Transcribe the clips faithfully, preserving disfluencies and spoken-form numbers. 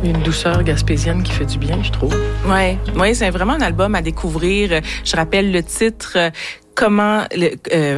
Une douceur gaspésienne qui fait du bien, je trouve. Oui, ouais, c'est vraiment un album à découvrir. Je rappelle le titre, comment... Le, euh...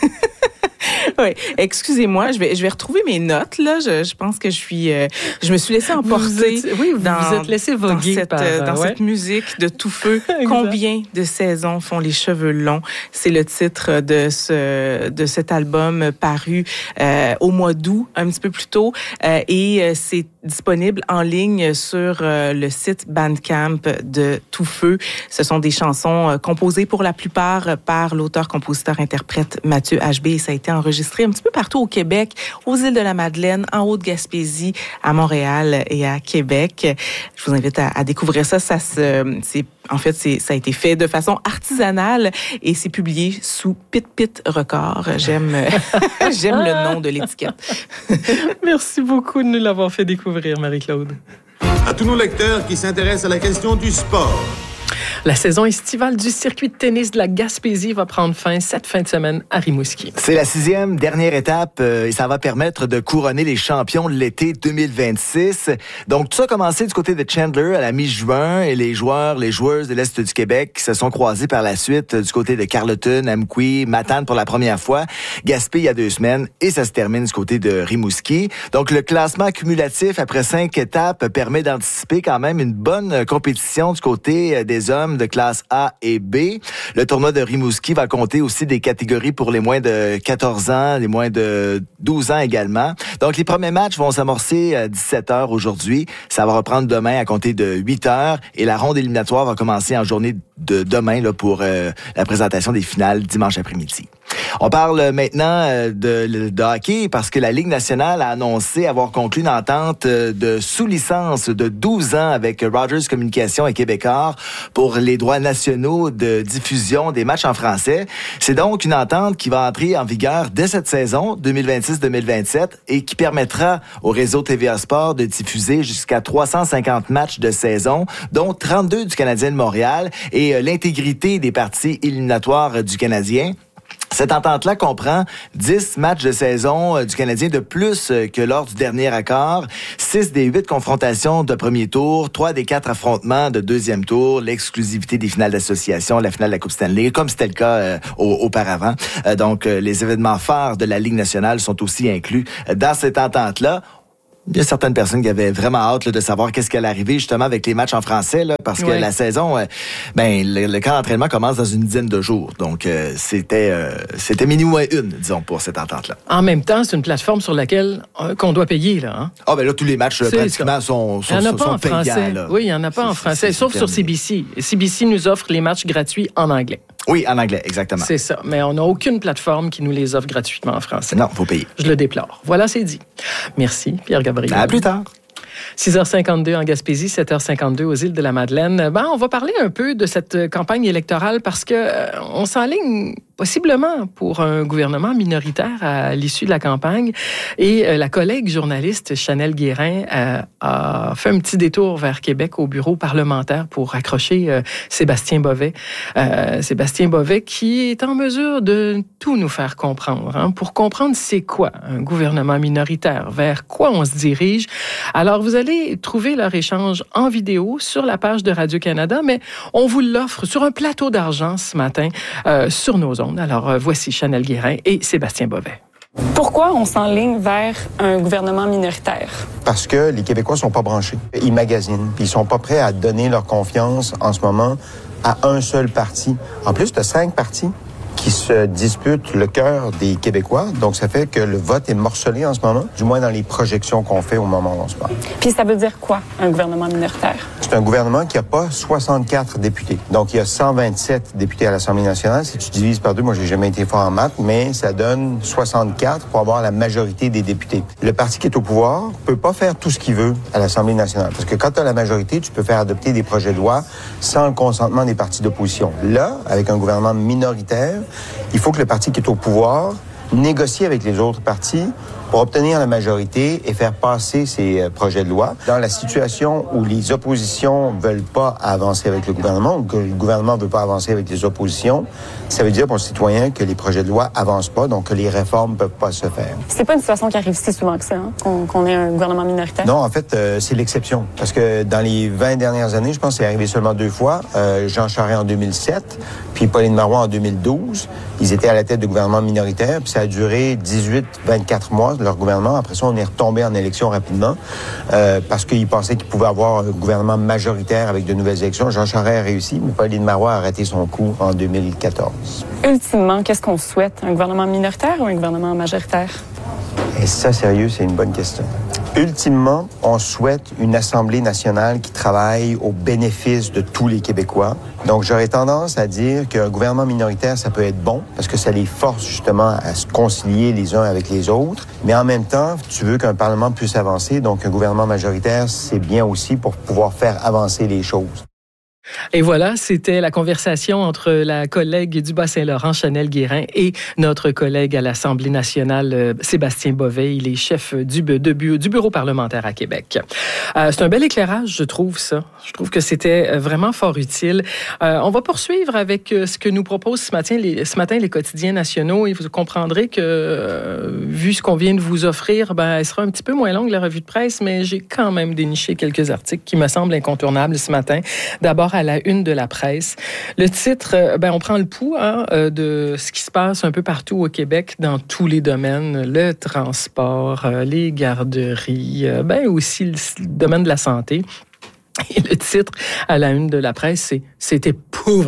Oui, excusez-moi, je vais je vais retrouver mes notes là. Je, je pense que je suis, euh, je me suis laissée emporter. Vous êtes, oui, vous dans, vous êtes laissé voguer dans cette par, euh, dans ouais. cette musique de tout feu. Combien de saisons font les cheveux longs? C'est le titre de ce de cet album paru euh, au mois d'août, un petit peu plus tôt, euh, et euh, c'est disponible en ligne sur euh, le site Bandcamp de Tout Feu. Ce sont des chansons euh, composées pour la plupart par l'auteur-compositeur-interprète Mathieu H B et ça a été enregistré un petit peu partout au Québec, aux îles de la Madeleine, en Haute-Gaspésie, à Montréal et à Québec. Je vous invite à, à découvrir ça. Ça se, c'est, en fait, c'est, ça a été fait de façon artisanale et c'est publié sous Pit Pit Records. J'aime, j'aime le nom de l'étiquette. Merci beaucoup de nous l'avoir fait découvrir, Marie-Claude. À tous nos lecteurs qui s'intéressent à la question du sport. La saison estivale du circuit de tennis de la Gaspésie va prendre fin cette fin de semaine à Rimouski. C'est la sixième dernière étape euh, et ça va permettre de couronner les champions de l'été deux mille vingt-six. Donc, tout ça a commencé du côté de Chandler à la mi-juin et les joueurs, les joueuses de l'Est du Québec qui se sont croisés par la suite du côté de Carleton, Amqui, Matane pour la première fois, Gaspé il y a deux semaines et ça se termine du côté de Rimouski. Donc, le classement cumulatif après cinq étapes permet d'anticiper quand même une bonne compétition du côté des hommes de classe A et B. Le tournoi de Rimouski va compter aussi des catégories pour les moins de quatorze ans, les moins de douze ans également. Donc, les premiers matchs vont s'amorcer à dix-sept heures aujourd'hui. Ça va reprendre demain à compter de huit heures et la ronde éliminatoire va commencer en journée de demain là, pour euh, la présentation des finales dimanche après-midi. On parle maintenant de, de hockey parce que la Ligue nationale a annoncé avoir conclu une entente de sous-licence de douze ans avec Rogers Communications et Québecor pour les droits nationaux de diffusion des matchs en français. C'est donc une entente qui va entrer en vigueur dès cette saison deux mille vingt-six deux mille vingt-sept et qui permettra au réseau T V A Sport de diffuser jusqu'à trois cent cinquante matchs de saison, dont trente-deux du Canadien de Montréal et l'intégrité des parties éliminatoires du Canadien. Cette entente-là comprend dix matchs de saison du Canadien de plus que lors du dernier accord, six des huit confrontations de premier tour, trois des quatre affrontements de deuxième tour, l'exclusivité des finales d'association, la finale de la Coupe Stanley, comme c'était le cas euh, auparavant. Euh, donc, euh, les événements phares de la Ligue nationale sont aussi inclus dans cette entente-là. Il y a certaines personnes qui avaient vraiment hâte là, de savoir qu'est-ce qui allait arriver justement avec les matchs en français, là, parce que oui. la saison, euh, ben le, le camp d'entraînement commence dans une dizaine de jours. Donc, euh, c'était euh, c'était minuit moins une, disons, pour cette entente-là. En même temps, c'est une plateforme sur laquelle euh, qu'on doit payer, là. Hein? Ah, ben là, tous les matchs, là, pratiquement, sont, sont, il n'y en a sont, pas sont en payants. Français. Là. Oui, il n'y en a pas c'est, en français, c'est, sauf c'est sur C B C. C B C nous offre les matchs gratuits en anglais. Oui, en anglais, exactement. C'est ça, mais on n'a aucune plateforme qui nous les offre gratuitement en français. Non, il faut payer. Je le déplore. Voilà, c'est dit. Merci, Pierre-Gabriel. À plus tard. six heures cinquante-deux en Gaspésie, sept heures cinquante-deux aux îles de la Madeleine. Ben, on va parler un peu de cette campagne électorale parce que euh, on s'enligne possiblement pour un gouvernement minoritaire à l'issue de la campagne. Et euh, la collègue journaliste Chanel Guérin euh, a fait un petit détour vers Québec au bureau parlementaire pour accrocher euh, Sébastien Bovet. Euh, Sébastien Bovet qui est en mesure de tout nous faire comprendre. Hein, pour comprendre c'est quoi un gouvernement minoritaire, vers quoi on se dirige. Alors, vous allez trouver leur échange en vidéo sur la page de Radio-Canada, mais on vous l'offre sur un plateau d'argent ce matin euh, sur nos ondes. Alors, euh, voici Chanel Guérin et Sébastien Bovet. Pourquoi on s'enligne vers un gouvernement minoritaire? Parce que les Québécois sont pas branchés. Ils magasinent, puis ils sont pas prêts à donner leur confiance en ce moment à un seul parti. En plus, tu as cinq partis qui se disputent le cœur des Québécois. Donc, ça fait que le vote est morcelé en ce moment, du moins dans les projections qu'on fait au moment où on se parle. Puis ça veut dire quoi, un gouvernement minoritaire? C'est un gouvernement qui n'a pas soixante-quatre députés. Donc, il y a cent vingt-sept députés à l'Assemblée nationale. Si tu divises par deux, moi, j'ai jamais été fort en maths, mais ça donne soixante-quatre pour avoir la majorité des députés. Le parti qui est au pouvoir peut pas faire tout ce qu'il veut à l'Assemblée nationale. Parce que quand tu as la majorité, tu peux faire adopter des projets de loi sans le consentement des partis d'opposition. Là, avec un gouvernement minoritaire, il faut que le parti qui est au pouvoir négocie avec les autres partis pour obtenir la majorité et faire passer ces euh, projets de loi. Dans la situation où les oppositions veulent pas avancer avec le gouvernement ou que le gouvernement veut pas avancer avec les oppositions, ça veut dire pour le citoyen que les projets de loi avancent pas, donc que les réformes peuvent pas se faire. C'est pas une situation qui arrive si souvent que ça, hein, qu'on, qu'on ait un gouvernement minoritaire? Non, en fait, euh, c'est l'exception. Parce que dans les vingt dernières années, je pense que c'est arrivé seulement deux fois. Euh, Jean Charest en deux mille sept, puis Pauline Marois en deux mille douze. Ils étaient à la tête de gouvernement minoritaire, puis ça a duré dix-huit à vingt-quatre mois, leur gouvernement. Après ça, on est retombé en élection rapidement euh, parce qu'ils pensaient qu'ils pouvaient avoir un gouvernement majoritaire avec de nouvelles élections. Jean Charest a réussi, mais Pauline Marois a raté son coup en deux mille quatorze. Ultimement, qu'est-ce qu'on souhaite? Un gouvernement minoritaire ou un gouvernement majoritaire? Et ça, sérieux, c'est une bonne question. Ultimement, on souhaite une Assemblée nationale qui travaille au bénéfice de tous les Québécois. Donc, j'aurais tendance à dire qu'un gouvernement minoritaire, ça peut être bon parce que ça les force justement à se concilier les uns avec les autres. Mais en même temps, tu veux qu'un Parlement puisse avancer. Donc, un gouvernement majoritaire, c'est bien aussi pour pouvoir faire avancer les choses. Et voilà, c'était la conversation entre la collègue du Bas-Saint-Laurent, Chanel Guérin, et notre collègue à l'Assemblée nationale, Sébastien Bovet. Il est chef du, de, du bureau parlementaire à Québec. Euh, c'est un bel éclairage, je trouve, ça. Je trouve que c'était vraiment fort utile. Euh, on va poursuivre avec ce que nous proposent ce matin les, ce matin les quotidiens nationaux, et vous comprendrez que, euh, vu ce qu'on vient de vous offrir, ben, elle sera un petit peu moins longue, la revue de presse, mais j'ai quand même déniché quelques articles qui me semblent incontournables ce matin. D'abord, à la une de la presse. Le titre, ben, on prend le pouls hein, de ce qui se passe un peu partout au Québec dans tous les domaines, le transport, les garderies, ben aussi le domaine de la santé. Et le titre à la une de la presse, c'est « C'est épouvantable ».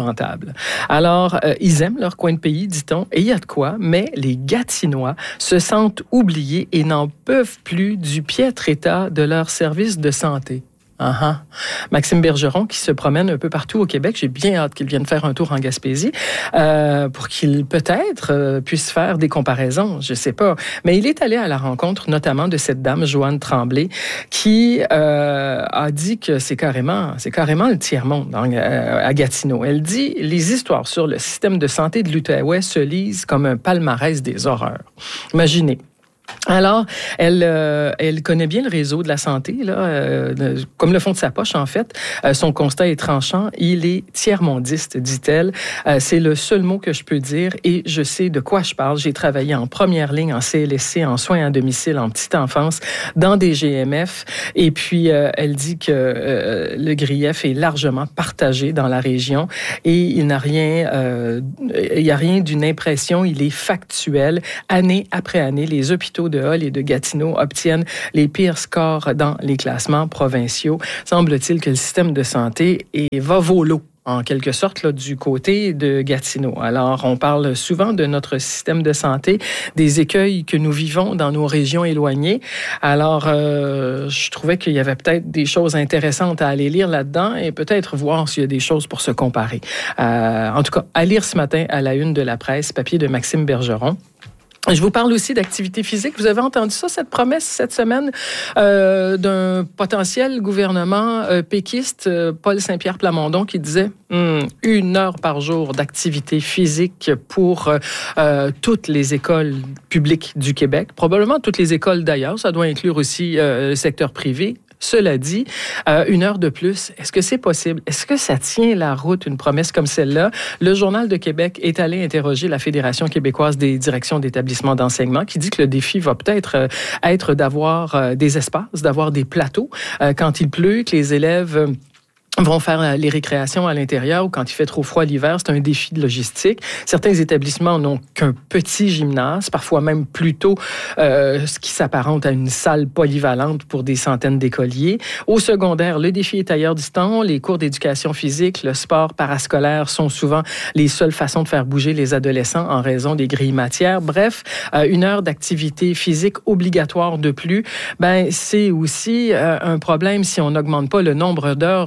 Alors, euh, ils aiment leur coin de pays, dit-on, et il y a de quoi, mais les Gatinois se sentent oubliés et n'en peuvent plus du piètre état de leur service de santé. Uh-huh. Maxime Bergeron, qui se promène un peu partout au Québec, j'ai bien hâte qu'il vienne faire un tour en Gaspésie euh, pour qu'il peut-être euh, puisse faire des comparaisons, je sais pas. Mais il est allé à la rencontre notamment de cette dame, Joanne Tremblay, qui euh, a dit que c'est carrément, c'est carrément le tiers-monde dans, euh, à Gatineau. Elle dit « Les histoires sur le système de santé de l'Outaouais se lisent comme un palmarès des horreurs. » Imaginez. Alors, elle, euh, elle connaît bien le réseau de la santé, là, euh, comme le fond de sa poche, en fait. Euh, son constat est tranchant. Il est tiers-mondiste, dit-elle. Euh, c'est le seul mot que je peux dire et je sais de quoi je parle. J'ai travaillé en première ligne, en C L S C, en soins à domicile, en petite enfance, dans des G M F. Et puis, euh, elle dit que euh, le grief est largement partagé dans la région et il n'a rien, euh, il n'y a rien d'une impression, il est factuel. Année après année, les hôpitaux de Hull et de Gatineau obtiennent les pires scores dans les classements provinciaux. Semble-t-il que le système de santé est, va volo, en quelque sorte, là, du côté de Gatineau. Alors, on parle souvent de notre système de santé, des écueils que nous vivons dans nos régions éloignées. Alors, euh, je trouvais qu'il y avait peut-être des choses intéressantes à aller lire là-dedans et peut-être voir s'il y a des choses pour se comparer. Euh, en tout cas, à lire ce matin à la une de la presse, papier de Maxime Bergeron. Je vous parle aussi d'activité physique. Vous avez entendu ça, cette promesse cette semaine euh, d'un potentiel gouvernement euh, péquiste, euh, Paul Saint-Pierre Plamondon, qui disait hum, une heure par jour d'activité physique pour euh, euh, toutes les écoles publiques du Québec, probablement toutes les écoles d'ailleurs. Ça doit inclure aussi euh, le secteur privé. Cela dit, euh, une heure de plus, est-ce que c'est possible? Est-ce que ça tient la route, une promesse comme celle-là? Le Journal de Québec est allé interroger la Fédération québécoise des directions d'établissements d'enseignement qui dit que le défi va peut-être euh, être d'avoir euh, des espaces, d'avoir des plateaux euh, quand il pleut, que les élèves... Euh, vont faire les récréations à l'intérieur ou quand il fait trop froid l'hiver, c'est un défi de logistique. Certains établissements n'ont qu'un petit gymnase, parfois même plutôt euh, ce qui s'apparente à une salle polyvalente pour des centaines d'écoliers. Au secondaire, le défi est ailleurs distant. Les cours d'éducation physique, le sport parascolaire sont souvent les seules façons de faire bouger les adolescents en raison des grilles matières. Bref, euh, une heure d'activité physique obligatoire de plus, ben c'est aussi euh, un problème si on n'augmente pas le nombre d'heures euh,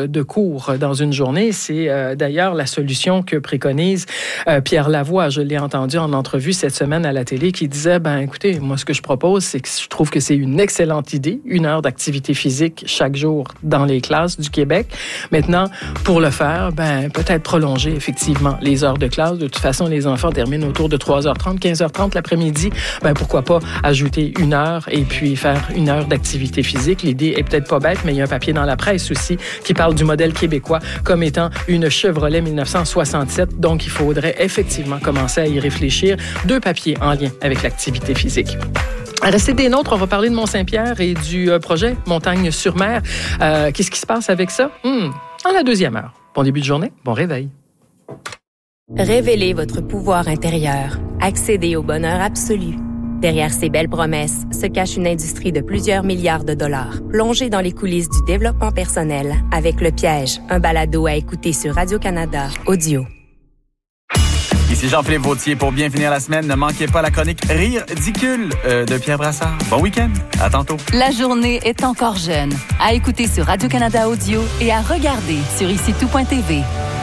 de, de cours dans une journée. C'est euh, d'ailleurs la solution que préconise euh, Pierre Lavoie. Je l'ai entendu en entrevue cette semaine à la télé qui disait, ben écoutez, moi ce que je propose, c'est que je trouve que c'est une excellente idée, une heure d'activité physique chaque jour dans les classes du Québec. Maintenant, pour le faire, ben peut-être prolonger effectivement les heures de classe. De toute façon, les enfants terminent autour de trois heures trente, quinze heures trente l'après-midi. Ben pourquoi pas ajouter une heure et puis faire une heure d'activité physique. L'idée est peut-être pas bête, mais il y a un papier dans la presse aussi qui parle du modèle québécois comme étant une Chevrolet mille neuf cent soixante-sept. Donc, il faudrait effectivement commencer à y réfléchir. Deux papiers en lien avec l'activité physique. Restez des nôtres, on va parler de Mont-Saint-Pierre et du euh, projet Montagne-sur-Mer. Euh, qu'est-ce qui se passe avec ça? Hmm, en la deuxième heure. Bon début de journée, bon réveil. Révélez votre pouvoir intérieur. Accédez au bonheur absolu. Derrière ces belles promesses se cache une industrie de plusieurs milliards de dollars. Plongez dans les coulisses du développement personnel avec Le Piège, un balado à écouter sur Radio-Canada Audio. Ici Jean-Philippe Vautier. Pour bien finir la semaine, ne manquez pas la chronique Rire ridicule euh, de Pierre Brassard. Bon week-end. À tantôt. La journée est encore jeune. À écouter sur Radio-Canada Audio et à regarder sur ici tout point t v.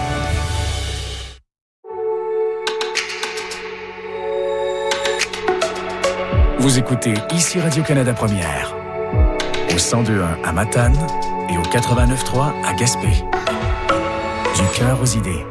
Vous écoutez ici Radio-Canada Première, au cent deux virgule un à Matane et au quatre-vingt-neuf virgule trois à Gaspé. Du cœur aux idées.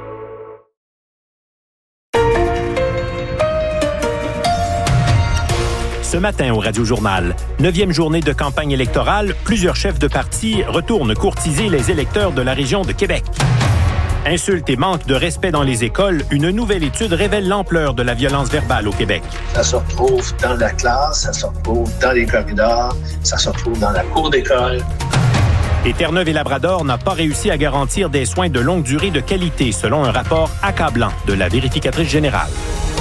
Ce matin au Radio-Journal, neuvième journée de campagne électorale, plusieurs chefs de parti retournent courtiser les électeurs de la région de Québec. Insultes et manque de respect dans les écoles, une nouvelle étude révèle l'ampleur de la violence verbale au Québec. Ça se retrouve dans la classe, ça se retrouve dans les corridors, ça se retrouve dans la cour d'école. Et Terre-Neuve et Labrador n'a pas réussi à garantir des soins de longue durée de qualité, selon un rapport accablant de la vérificatrice générale.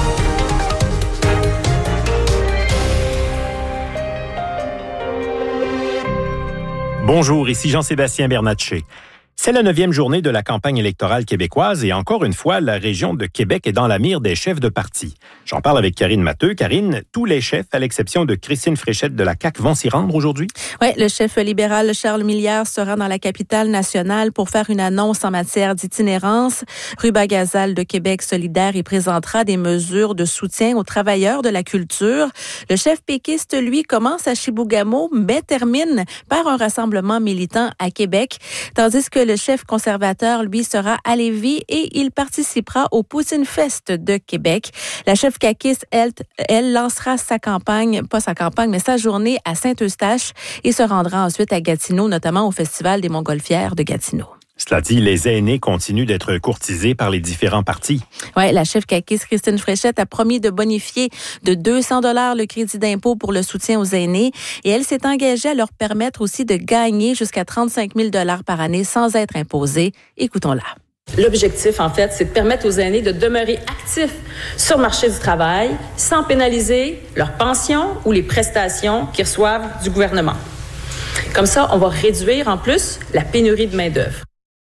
Bonjour, ici Jean-Sébastien Bernatchez. C'est la neuvième journée de la campagne électorale québécoise et encore une fois, la région de Québec est dans la mire des chefs de parti. J'en parle avec Karine Matteux. Karine, tous les chefs, à l'exception de Christine Fréchette de la C A Q, vont s'y rendre aujourd'hui? Oui, le chef libéral Charles Millière sera dans la capitale nationale pour faire une annonce en matière d'itinérance. Ruba Gazal de Québec solidaire y présentera des mesures de soutien aux travailleurs de la culture. Le chef péquiste, lui, commence à Chibougamau, mais termine par un rassemblement militant à Québec, tandis que le chef conservateur, lui, sera à Lévis et il participera au Poutine Fest de Québec. La chef caquiste, elle, elle lancera sa campagne, pas sa campagne, mais sa journée à Saint-Eustache et se rendra ensuite à Gatineau, notamment au Festival des Montgolfières de Gatineau. Cela dit, les aînés continuent d'être courtisés par les différents partis. Oui, la chef caquiste Christine Fréchette a promis de bonifier de deux cents dollars le crédit d'impôt pour le soutien aux aînés et elle s'est engagée à leur permettre aussi de gagner jusqu'à trente-cinq mille dollars par année sans être imposés. Écoutons-la. L'objectif, en fait, c'est de permettre aux aînés de demeurer actifs sur le marché du travail sans pénaliser leur pension ou les prestations qu'ils reçoivent du gouvernement. Comme ça, on va réduire en plus la pénurie de main-d'œuvre.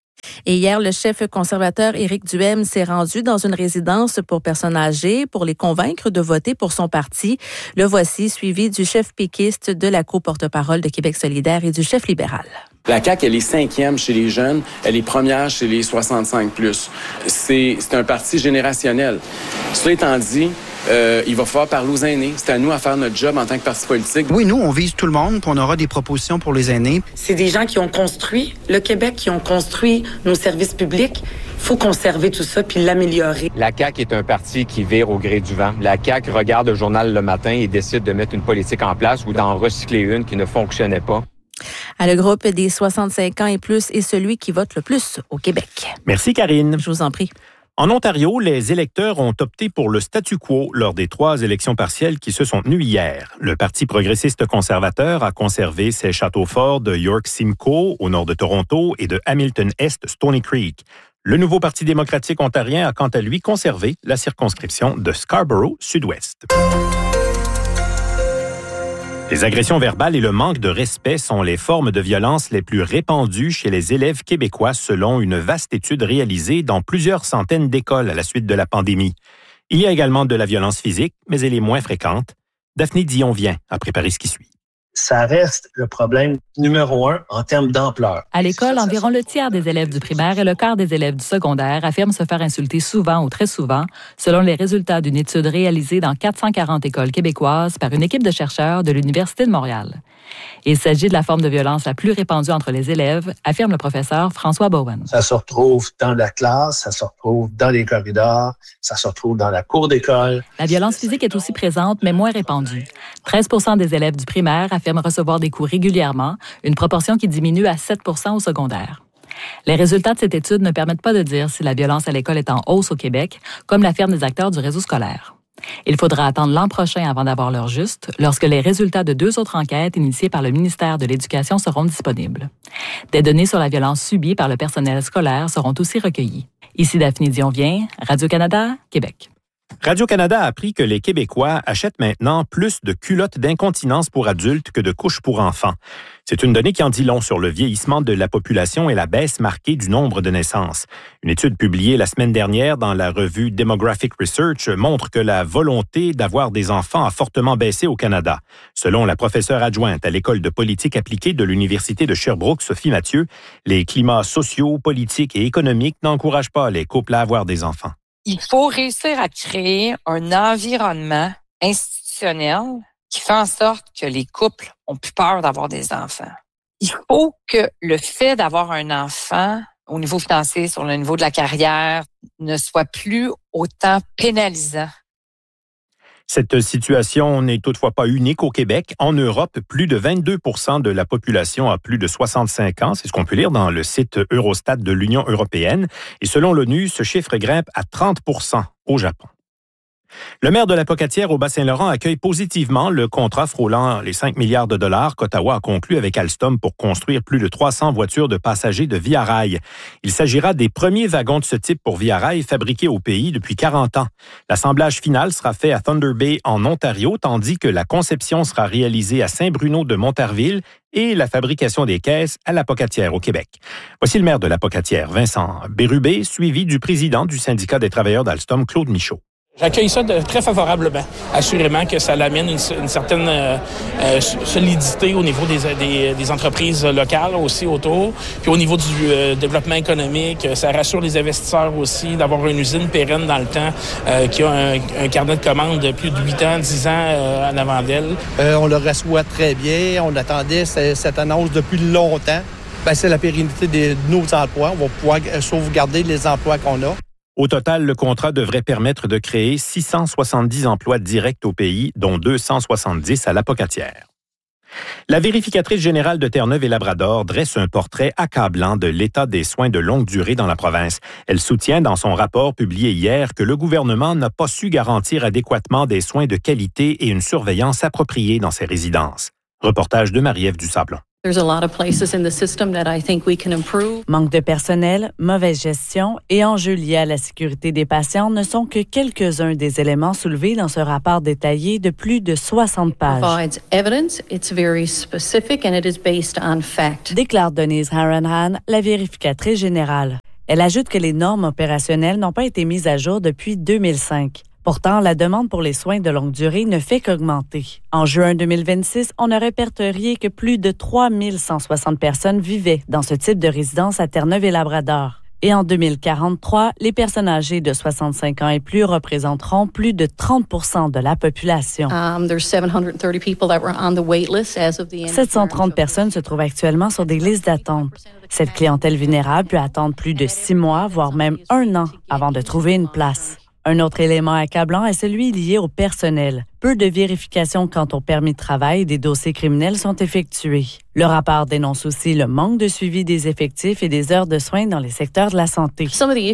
Et hier, le chef conservateur Éric Duhaime s'est rendu dans une résidence pour personnes âgées pour les convaincre de voter pour son parti. Le voici, suivi du chef péquiste de la co-porte-parole de Québec solidaire et du chef libéral. La C A Q, elle est cinquième chez les jeunes, elle est première chez les soixante-cinq plus. C'est, c'est un parti générationnel. Cela étant dit, Euh, il va falloir parler aux aînés. C'est à nous à faire notre job en tant que parti politique. Oui, nous, on vise tout le monde, puis on aura des propositions pour les aînés. C'est des gens qui ont construit le Québec, qui ont construit nos services publics. Il faut conserver tout ça puis l'améliorer. La C A Q est un parti qui vire au gré du vent. La C A Q regarde le journal le matin et décide de mettre une politique en place ou d'en recycler une qui ne fonctionnait pas. À le groupe des soixante-cinq ans et plus est celui qui vote le plus au Québec. Merci, Karine. Je vous en prie. En Ontario, les électeurs ont opté pour le statu quo lors des trois élections partielles qui se sont tenues hier. Le Parti progressiste conservateur a conservé ses châteaux forts de York-Simcoe au nord de Toronto et de Hamilton-Est Stony Creek. Le nouveau Parti démocratique ontarien a quant à lui conservé la circonscription de Scarborough Sud-Ouest. Les agressions verbales et le manque de respect sont les formes de violence les plus répandues chez les élèves québécois selon une vaste étude réalisée dans plusieurs centaines d'écoles à la suite de la pandémie. Il y a également de la violence physique, mais elle est moins fréquente. Daphné Dion vient à préparer ce qui suit. ça reste le problème numéro un en termes d'ampleur. À l'école, environ le tiers des élèves du primaire et le quart des élèves du secondaire affirment se faire insulter souvent ou très souvent, selon les résultats d'une étude réalisée dans quatre cent quarante écoles québécoises par une équipe de chercheurs de l'Université de Montréal. Il s'agit de la forme de violence la plus répandue entre les élèves, affirme le professeur François Bowen. Ça se retrouve dans la classe, ça se retrouve dans les corridors, ça se retrouve dans la cour d'école. La violence physique est aussi présente, mais moins répandue. treize pour cent des élèves du primaire affirment recevoir des coups régulièrement, une proportion qui diminue à sept pour cent au secondaire. Les résultats de cette étude ne permettent pas de dire si la violence à l'école est en hausse au Québec, comme l'affirment des acteurs du réseau scolaire. Il faudra attendre l'an prochain avant d'avoir l'heure juste, lorsque les résultats de deux autres enquêtes initiées par le ministère de l'Éducation seront disponibles. Des données sur la violence subie par le personnel scolaire seront aussi recueillies. Ici Daphné Dionvien, Radio-Canada, Québec. Radio-Canada a appris que les Québécois achètent maintenant plus de culottes d'incontinence pour adultes que de couches pour enfants. C'est une donnée qui en dit long sur le vieillissement de la population et la baisse marquée du nombre de naissances. Une étude publiée la semaine dernière dans la revue Demographic Research montre que la volonté d'avoir des enfants a fortement baissé au Canada. Selon la professeure adjointe à l'École de politique appliquée de l'Université de Sherbrooke, Sophie Mathieu, les climats sociaux, politiques et économiques n'encouragent pas les couples à avoir des enfants. Il faut réussir à créer un environnement institutionnel qui fait en sorte que les couples ont plus peur d'avoir des enfants. Il faut que le fait d'avoir un enfant au niveau financier, sur le niveau de la carrière, ne soit plus autant pénalisant. Cette situation n'est toutefois pas unique au Québec. En Europe, plus de vingt-deux pour cent de la population a plus de soixante-cinq ans. C'est ce qu'on peut lire dans le site Eurostat de l'Union européenne. Et selon l'ONU, ce chiffre grimpe à trente pour cent au Japon. Le maire de la Pocatière au Bas-Saint-Laurent accueille positivement le contrat frôlant les cinq milliards de dollars qu'Ottawa a conclu avec Alstom pour construire plus de trois cents voitures de passagers de Via Rail. Il s'agira des premiers wagons de ce type pour Via Rail fabriqués au pays depuis quarante ans. L'assemblage final sera fait à Thunder Bay en Ontario, tandis que la conception sera réalisée à Saint-Bruno de Montarville et la fabrication des caisses à la Pocatière au Québec. Voici le maire de la Pocatière, Vincent Bérubé, suivi du président du syndicat des travailleurs d'Alstom, Claude Michaud. J'accueille ça de très favorablement. Assurément que ça l'amène une, une certaine euh, euh, solidité au niveau des, des, des entreprises locales aussi autour. Puis au niveau du euh, développement économique, ça rassure les investisseurs aussi d'avoir une usine pérenne dans le temps euh, qui a un, un carnet de commandes de plus de huit ans, dix ans euh, en avant d'elle. Euh, on le reçoit très bien. On attendait cette annonce depuis longtemps. Ben, c'est la pérennité de nos emplois. On va pouvoir sauvegarder les emplois qu'on a. Au total, le contrat devrait permettre de créer six cent soixante-dix emplois directs au pays, dont deux cent soixante-dix à la Pocatière. La vérificatrice générale de Terre-Neuve et Labrador dresse un portrait accablant de l'état des soins de longue durée dans la province. Elle soutient dans son rapport publié hier que le gouvernement n'a pas su garantir adéquatement des soins de qualité et une surveillance appropriée dans ces résidences. Reportage de Marie-Ève Dusablon. Manque de personnel, mauvaise gestion et enjeux liés à la sécurité des patients ne sont que quelques-uns des éléments soulevés dans ce rapport détaillé de plus de soixante pages. Déclare Denise Haranhan, la vérificatrice générale. Elle ajoute que les normes opérationnelles n'ont pas été mises à jour depuis deux mille cinq. Pourtant, la demande pour les soins de longue durée ne fait qu'augmenter. En juin deux mille vingt-six, on a répertorié que plus de trois mille cent soixante personnes vivaient dans ce type de résidence à Terre-Neuve et Labrador. Et en deux mille quarante-trois, les personnes âgées de soixante-cinq ans et plus représenteront plus de trente pour cent de la population. sept cent trente personnes se trouvent actuellement sur des listes d'attente. Cette clientèle vulnérable peut attendre plus de six mois, voire même un an avant de trouver une place. Un autre élément accablant est celui lié au personnel. Peu de vérifications quant au permis de travail des dossiers criminels sont effectuées. Le rapport dénonce aussi le manque de suivi des effectifs et des heures de soins dans les secteurs de la santé.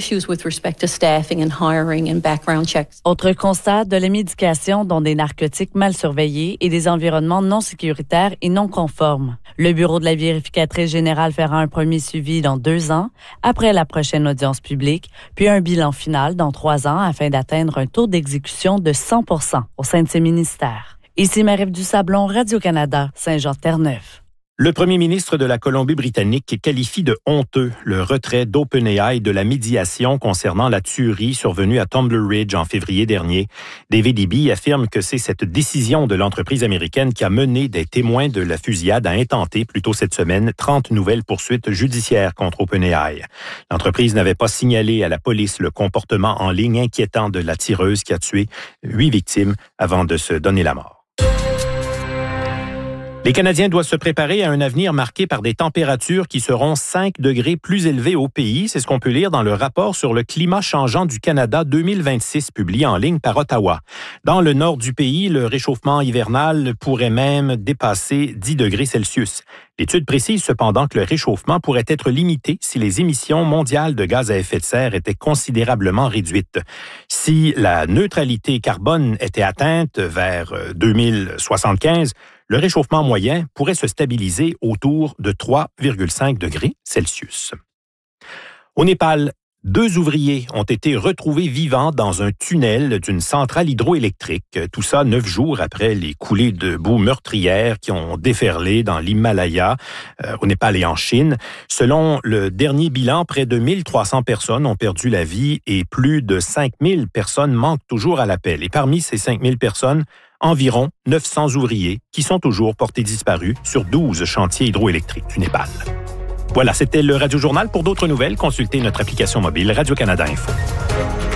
Autre constat, de la médication, dont des narcotiques mal surveillés et des environnements non sécuritaires et non conformes. Le bureau de la vérificatrice générale fera un premier suivi dans deux ans, après la prochaine audience publique, puis un bilan final dans trois ans afin d'atteindre un taux d'exécution de cent pour cent au sein de ces ministères. Ici Marie-Ève Dusablon, Radio-Canada, Saint-Jean-Terre-Neuve. Le premier ministre de la Colombie-Britannique qualifie de honteux le retrait d'OpenAI de la médiation concernant la tuerie survenue à Tumbler Ridge en février dernier. David Eby affirme que c'est cette décision de l'entreprise américaine qui a mené des témoins de la fusillade à intenter plus tôt cette semaine trente nouvelles poursuites judiciaires contre OpenAI. L'entreprise n'avait pas signalé à la police le comportement en ligne inquiétant de la tireuse qui a tué huit victimes avant de se donner la mort. Les Canadiens doivent se préparer à un avenir marqué par des températures qui seront cinq degrés plus élevées au pays. C'est ce qu'on peut lire dans le rapport sur le climat changeant du Canada deux mille vingt-six, publié en ligne par Ottawa. Dans le nord du pays, le réchauffement hivernal pourrait même dépasser dix degrés Celsius. L'étude précise cependant que le réchauffement pourrait être limité si les émissions mondiales de gaz à effet de serre étaient considérablement réduites. Si la neutralité carbone était atteinte vers deux mille soixante-quinze, le réchauffement moyen pourrait se stabiliser autour de trois virgule cinq degrés Celsius. Au Népal, deux ouvriers ont été retrouvés vivants dans un tunnel d'une centrale hydroélectrique. Tout ça neuf jours après les coulées de boue meurtrières qui ont déferlé dans l'Himalaya, euh, au Népal et en Chine. Selon le dernier bilan, près de mille trois cents personnes ont perdu la vie et plus de cinq mille personnes manquent toujours à l'appel. Et parmi ces cinq mille personnes, environ neuf cents ouvriers qui sont toujours portés disparus sur douze chantiers hydroélectriques du Népal. Voilà, c'était le Radio Journal. Pour d'autres nouvelles, consultez notre application mobile Radio-Canada Info.